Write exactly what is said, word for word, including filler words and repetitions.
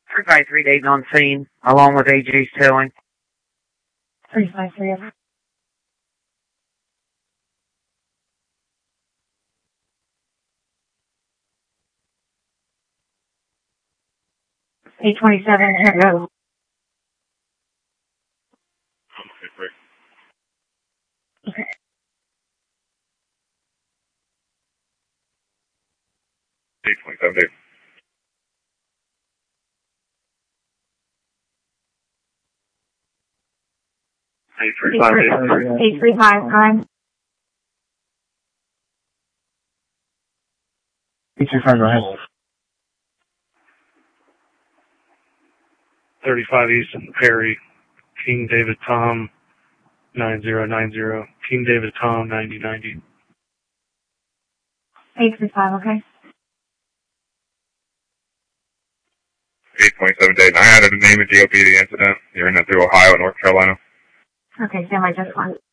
three five three Dayton on scene, along with A J's towing. three five three, over. eight twenty-seven, here we go. Okay. eight twenty-seven, Dave. eight three five, Dave. eight three five, prime. eight three five, go ahead. thirty-five East Perry, King David Tom, nine zero nine zero, King David Tom, ninety ninety. eight three five, okay. eight twenty-seven, Dave. I added a name of D O P to the incident. You're in that through Ohio and North Carolina. Okay, stand by just one.